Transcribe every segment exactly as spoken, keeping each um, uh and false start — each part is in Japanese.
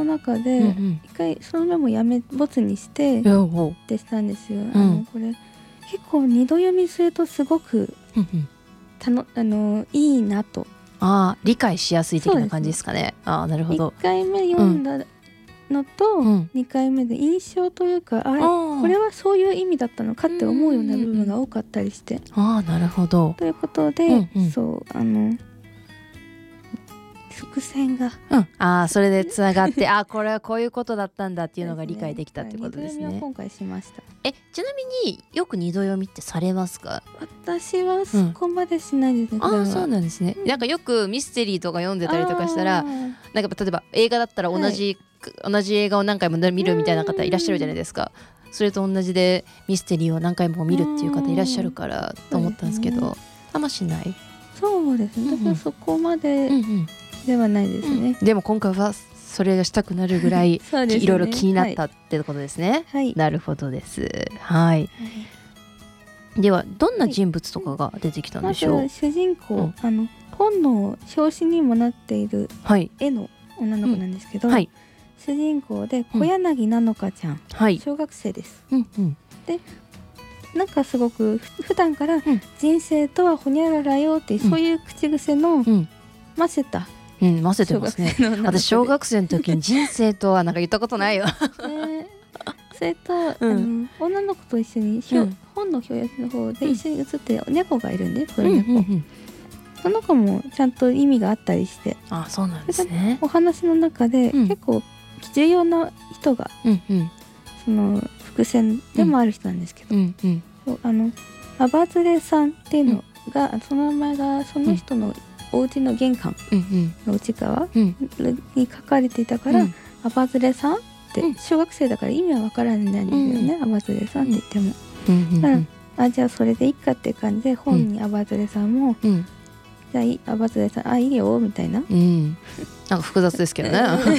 の中で、 うんうん、 一回そのメモやめボツにしてってしたんですよ、 うん、 あのこれ結構二度読みするとすごくうんうん、 たのあのいいなと。 あ理解しやすい的な感じですかね。あなるほど。 いっかいめ読んだのと、うん、にかいめで印象というか、あれこれはそういう意味だったのかって思うような部分が多かったりして、 あなるほど。 ということで、うんうん、そうあの伏線が、 うん、あそれでつながってあこれはこういうことだったんだっていうのが理解できたってことですね。 二度読みを今回しました。 えちなみによく二度読みってされますか？ 私はそこまでしないですね、 うん、あそうなんですね、うん、なんかよくミステリーとか読んでたりとかしたらなんか例えば映画だったら同じ、はい、同じ映画を何回も見るみたいな方いらっしゃるじゃないですか。それと同じでミステリーを何回も見るっていう方いらっしゃるからと思ったんですけど、あんましない？ そうですね、私はそこまでではないですね、うんうん、 でも今回はそれがしたくなるぐらいね、いろいろ気になったってことですね、はい、なるほどです。はい、はい、ではどんな人物とかが出てきたんでしょう？ まず主人公、うん、あの本の表紙にもなっている絵の女の子なんですけど、はい、主人公で小柳菜々香ちゃん、はい、小学生です、うんうん、でなんかすごく普段から人生とはほにゃららよって、うん、そういう口癖のませた、 うん、ませてますね。私小学生の時に人生とはなんか言ったことないよ、 ね、それと、うん、あの女の子と一緒に、うん、本の表紙の方で一緒に写ってる猫がいるんで、黒猫、うんうんうん、その子もちゃんと意味があったりして、 あそうなんですね。 お話の中で、うん、結構重要な人が、うんうん、その伏線でもある人なんですけど、うんうん、そうあのアバズレさんっていうのが、うん、その名前がその人のお家の玄関の内側に書かれていたから、うん、アバズレさんって小学生だから意味はわからないんですよね、うん、アバズレさんって言っても、うん、だからあじゃあそれでいいかっていう感じで本にアバズレさんも、うん、じゃあいいアバズレさんあいいよみたいな、うん、 なんか複雑ですけどね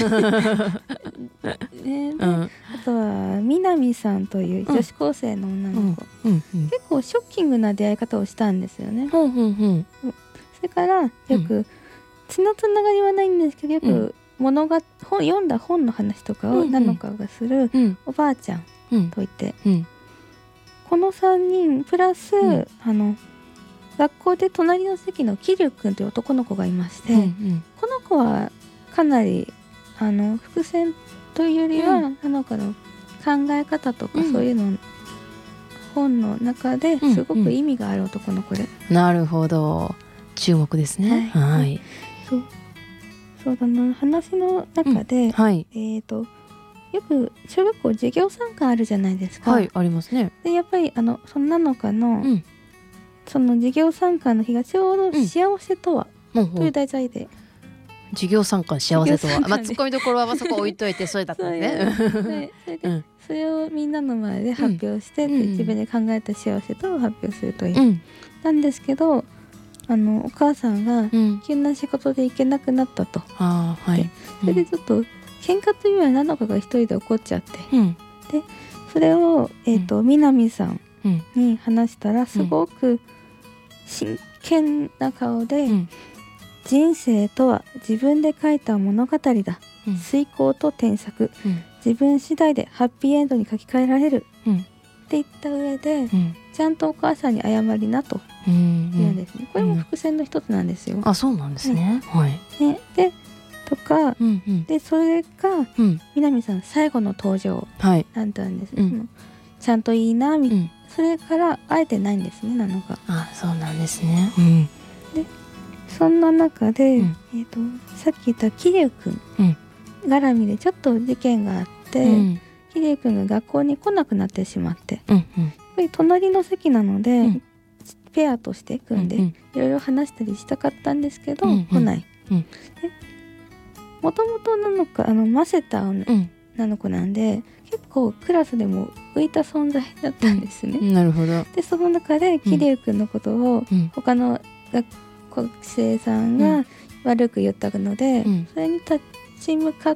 ね、うん、あとは南さんという女子高生の女の子、うんうんうん、結構ショッキングな出会い方をしたんですよね、うんうんうん、それからよく血のつながりはないんですけどよく物が本読んだ本の話とかを菜々香がするおばあちゃんといて、うんうん、このさんにんプラス、うん、あの学校で隣の席の桐生くんという男の子がいまして、うんうん、この子はかなりあの伏線というよりは、うん、菜々香の考え方とか、うん、そういうの本の中ですごく意味がある男の子で、うんうん、なるほど注目ですね。はい、はい、 そうそうだな話の中で、うんはい、えーとよく小学校授業参観あるじゃないですか。 はいありますね。 でやっぱりあのその菜々香の、うん、その授業参観の日がちょうど幸せとは、うん、という題材で、うんうん授業参観幸せとは、まあ、ツッコミどころはそこ置いといてそれだったんですねそれで、うん、それをみんなの前で発表して、うん、自分で考えた幸せとを発表するという、うん、なんですけどあのお母さんが急な仕事で行けなくなったと、うんあはい、それでちょっと喧嘩というよりは菜々香が一人で怒っちゃって、うん、でそれを、えーとうん、南さんに話したらすごく真剣な顔で、うん人生とは自分で書いた物語だ、うん、遂行と添削、うん、自分次第でハッピーエンドに書き換えられる、うん、って言った上で、うん、ちゃんとお母さんに謝りなと言うんですね、うん、これも伏線の一つなんですよ、 うん、あそうなんですね、はいはい、 ねでとか、うんうん、でそれが、うん、南さん最後の登場だったんです、はいうん、ちゃんといいなみ、うん、それから会えてないんですね菜々香あそうなんですね、うん、 でそんな中で、うんえー、とさっき言った桐生くん、うん、絡みでちょっと事件があって、うん、桐生くんが学校に来なくなってしまって、うんうん、やっぱり隣の席なので、うん、ペアとして組んで、うんうん、いろいろ話したりしたかったんですけど、うんうん、来ない、うん、もともとなのかあのませた女の子なんで、結構クラスでも浮いた存在だったんですね、 うん、なるほど。 でその中で桐生くんのことを、うん、他の学学生さんが悪く言ったので、うん、それに立ち向かって、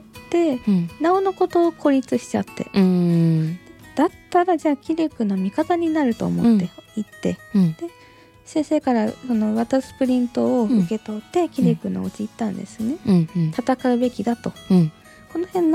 うん、なおのことを孤立しちゃって、うん、だったらじゃあ桐生くんの味方になると思って行って、うん、で先生からその渡すプリントを受け取って桐生くんのお家行ったんですね、うんうん、戦うべきだと、うん、この辺